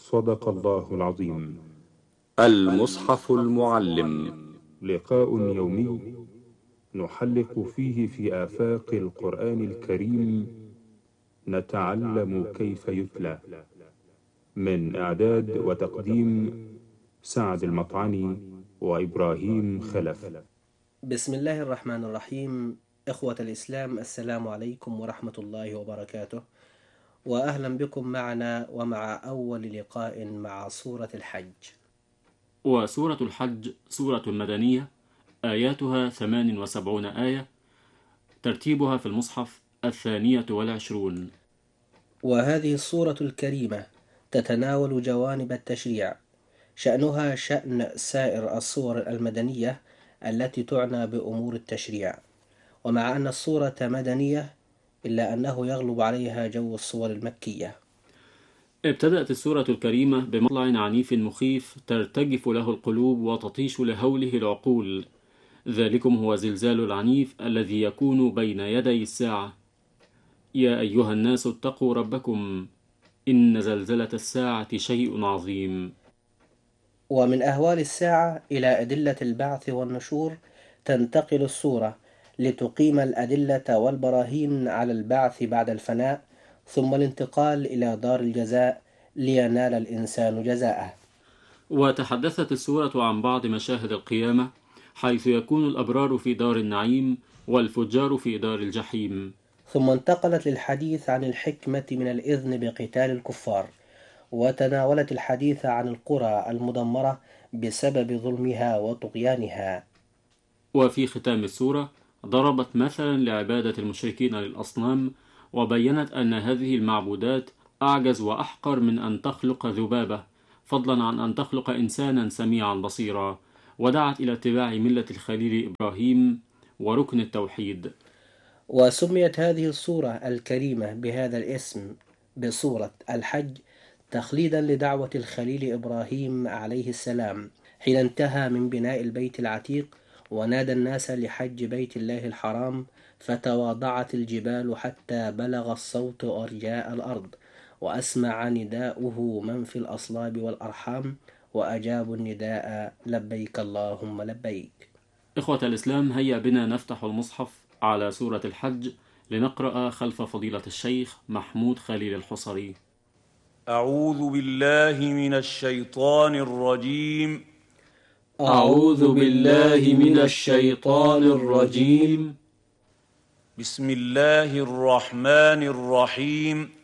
صدق الله العظيم. المصحف المعلم، لقاء يومي نحلق فيه في آفاق القرآن الكريم، نتعلم كيف يتلى. من إعداد وتقديم سعد المطعني وإبراهيم خلف. بسم الله الرحمن الرحيم. إخوة الإسلام، السلام عليكم ورحمة الله وبركاته، وأهلا بكم معنا ومع أول لقاء مع سورة الحج. وسورة الحج سورة مدنية، آياتها 78 آية، ترتيبها في المصحف 22. وهذه السورة الكريمة تتناول جوانب التشريع، شأنها شأن سائر السور المدنية التي تعنى بأمور التشريع. ومع أن السورة مدنية إلا أنه يغلب عليها جو السور المكية. ابتدأت السورة الكريمة بمطلع عنيف مخيف ترتجف له القلوب وتطيش لهوله العقول. ذلكم هو زلزال العنيف الذي يكون بين يدي الساعة. يا أيها الناس اتقوا ربكم، إن زلزلة الساعة شيء عظيم. ومن أهوال الساعة إلى أدلة البعث والنشور تنتقل السورة لتقيم الأدلة والبراهين على البعث بعد الفناء، ثم الانتقال إلى دار الجزاء لينال الإنسان جزاءه. وتحدثت السورة عن بعض مشاهد القيامة، حيث يكون الأبرار في دار النعيم والفجار في دار الجحيم. ثم انتقلت للحديث عن الحكمة من الإذن بقتال الكفار، وتناولت الحديث عن القرى المدمرة بسبب ظلمها وطغيانها. وفي ختام السورة ضربت مثلا لعبادة المشركين للأصنام، وبينت أن هذه المعبودات أعجز وأحقر من أن تخلق ذبابة، فضلا عن أن تخلق إنسانا سميعا بصيرا، ودعت إلى اتباع ملة الخليل إبراهيم وركن التوحيد. وسميت هذه السورة الكريمة بهذا الاسم بسورة الحج تخليدا لدعوة الخليل إبراهيم عليه السلام حين انتهى من بناء البيت العتيق ونادى الناس لحج بيت الله الحرام، فتواضعت الجبال حتى بلغ الصوت أرجاء الأرض، وأسمع نداؤه من في الأصلاب والأرحام، وأجابوا النداء لبيك اللهم لبيك. إخوة الإسلام، هيا بنا نفتح المصحف على سورة الحج لنقرأ خلف فضيلة الشيخ محمود خليل الحصري. أعوذ بالله من الشيطان الرجيم. أعوذ بالله من الشيطان الرجيم. بسم الله الرحمن الرحيم.